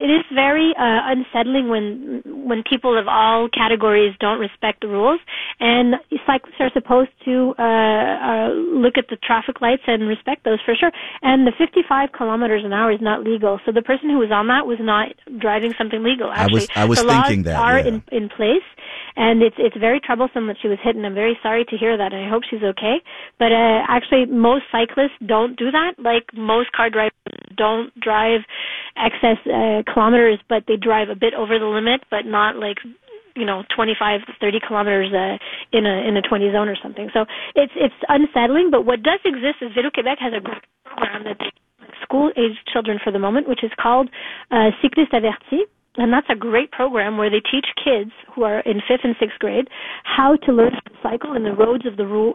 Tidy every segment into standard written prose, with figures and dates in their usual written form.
is very unsettling when people of all categories don't respect the rules. And cyclists are supposed to look at the traffic lights and respect those for sure. And the 55 kilometers an hour is not legal. So the person who was on that was not driving something legal. Actually, I was thinking that. The laws are in place. And it's very troublesome that she was hit, and I'm very sorry to hear that, and I hope she's okay. But actually, most cyclists don't do that. Like, most car drivers don't drive excess kilometers, but they drive a bit over the limit, but not like 25, 30 kilometers in a 20 zone or something. So it's unsettling. But what does exist is Vélo-Québec has a great program that they school-aged children for the moment, which is called Cyclistes Avertis. And that's a great program where they teach kids who are in 5th and 6th grade how to learn to cycle in the rules of the road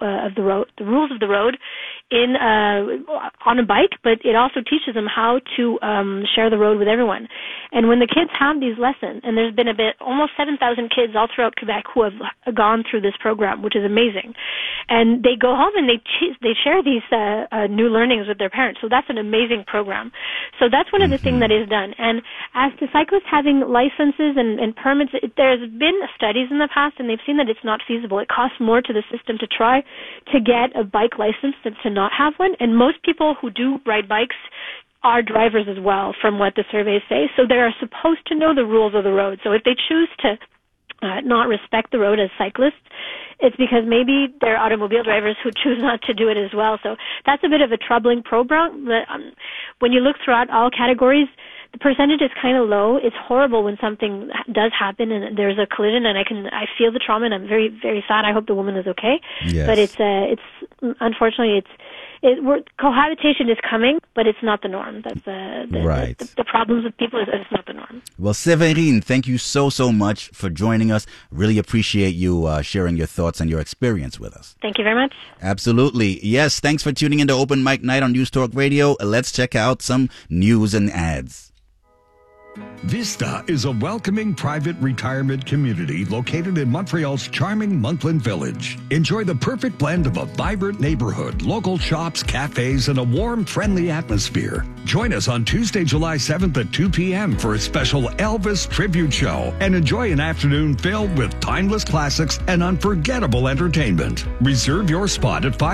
on a bike, but it also teaches them how to share the road with everyone. And when the kids have these lessons, and there's been almost 7,000 kids all throughout Quebec who have gone through this program, which is amazing. And they go home and they share these new learnings with their parents. So that's an amazing program. So that's one of the things that is done. And as to cyclists having licenses and permits, there's been studies in the past, and they've seen that it's not feasible. It costs more to the system to try to get a bike license than to not have one. And most people who do ride bikes are drivers as well, from what the surveys say. So they are supposed to know the rules of the road. So if they choose to not respect the road as cyclists, it's because maybe they're automobile drivers who choose not to do it as well. So that's a bit of a troubling program. But, when you look throughout all categories, the percentage is kind of low. It's horrible when something does happen and there's a collision, and I feel the trauma, and I'm very, very sad. I hope the woman is okay. Yes. But it's unfortunately cohabitation is coming, but it's not the norm. That's the problems with people is it's not the norm. Well, Séverine, thank you so much for joining us. Really appreciate you sharing your thoughts and your experience with us. Thank you very much. Absolutely. Yes, thanks for tuning into Open Mic Night on News Talk Radio. Let's check out some news and ads. Vista is a welcoming private retirement community located in Montreal's charming Monkland Village. Enjoy the perfect blend of a vibrant neighborhood, local shops, cafes, and a warm, friendly atmosphere. Join us on Tuesday, July 7th at 2 p.m. for a special Elvis tribute show and enjoy an afternoon filled with timeless classics and unforgettable entertainment. Reserve your spot at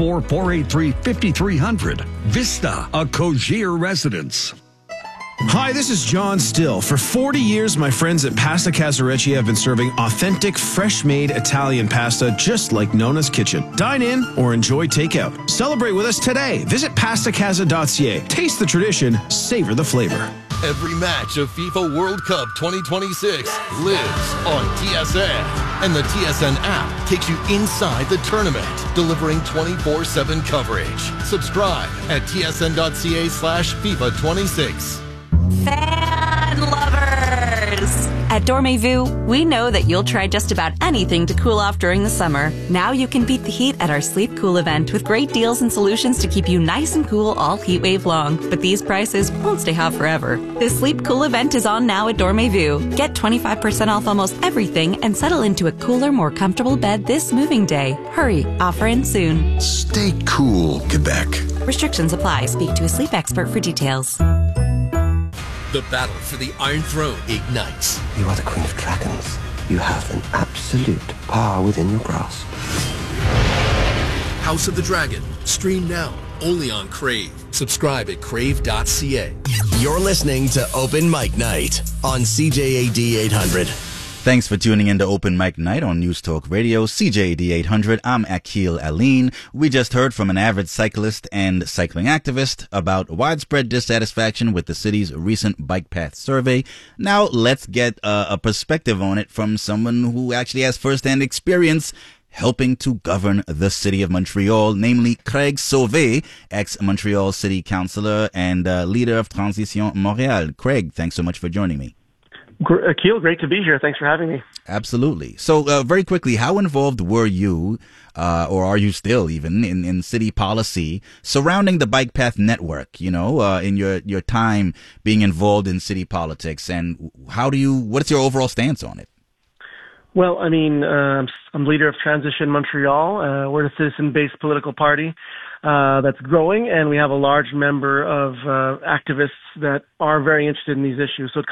514-483-5300. Vista, a Cogir residence. Hi, this is John Still. For 40 years, my friends at Pasta Casarecci have been serving authentic, fresh-made Italian pasta just like Nona's Kitchen. Dine in or enjoy takeout. Celebrate with us today. Visit pastacasa.ca. Taste the tradition, savor the flavor. Every match of FIFA World Cup 2026 lives on TSN. And the TSN app takes you inside the tournament, delivering 24/7 coverage. Subscribe at tsn.ca/FIFA26. Fan lovers! At Dormez-vous, we know that you'll try just about anything to cool off during the summer. Now you can beat the heat at our Sleep Cool event with great deals and solutions to keep you nice and cool all heat wave long. But these prices won't stay hot forever. The Sleep Cool event is on now at Dormez-vous. Get 25% off almost everything and settle into a cooler, more comfortable bed this moving day. Hurry, offer ends soon. Stay cool, Quebec. Restrictions apply. Speak to a sleep expert for details. The battle for the Iron Throne ignites. You are the Queen of Dragons. You have an absolute power within your grasp. House of the Dragon. Stream now. Only on Crave. Subscribe at crave.ca. You're listening to Open Mic Night on CJAD 800. Thanks for tuning in to Open Mic Night on News Talk Radio, CJAD 800. I'm Akil Aline. We just heard from an avid cyclist and cycling activist about widespread dissatisfaction with the city's recent bike path survey. Now let's get a perspective on it from someone who actually has firsthand experience helping to govern the city of Montreal, namely Craig Sauvé, ex-Montreal City Councillor and leader of Transition Montréal. Craig, thanks so much for joining me. Akil, great to be here. Thanks for having me. Absolutely. So very quickly, how involved were you, or are you still even, in city policy surrounding the bike path network, in your time being involved in city politics? And what's your overall stance on it? Well, I mean, I'm leader of Transition Montreal. We're a citizen-based political party that's growing, and we have a large number of activists that are very interested in these issues. So it